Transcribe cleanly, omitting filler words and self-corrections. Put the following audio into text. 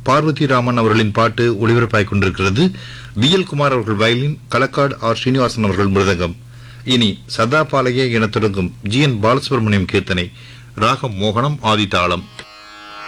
பார்வதி ராமன் அவர்களின் பாட்டு ஒளிபரப்பாய் கொண்டிருக்கிறது. விஎல் குமார் அவர்கள் வயலின், களக்காடு ஆர் ஸ்ரீனிவாசன் அவர்கள் மிருதங்கம். இனி சதாபாலய என தொடங்கும் ஜி என் பாலசுப்ரமணியம் கீர்த்தனை, ராகம் மோகனம், ஆதிதாளம்.